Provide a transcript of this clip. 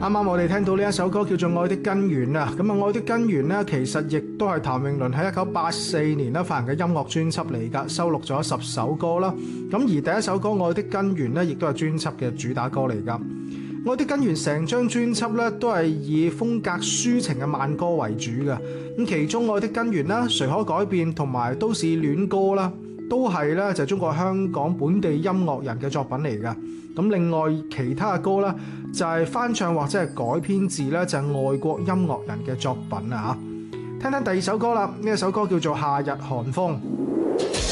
啱啱我哋聽到呢一首歌叫做《愛的根源》啊，咁啊《愛的根源》呢，其實亦都係譚詠麟喺1984年咧發行嘅音樂專輯嚟㗎，收錄咗10首歌啦。咁而第一首歌《愛的根源》呢，亦都係專輯嘅主打歌嚟㗎。《愛的根源》成張專輯咧都係以風格抒情嘅慢歌為主嘅，咁其中《愛的根源》啦、誰可改變同埋都市戀歌啦，都係咧就係中國香港本地音樂人嘅作品嚟嘅。咁另外其他嘅歌咧就係翻唱或者係改編自咧就係外國音樂人嘅作品啊嚇。聽聽第二首歌啦，呢一首歌叫做《夏日寒風》。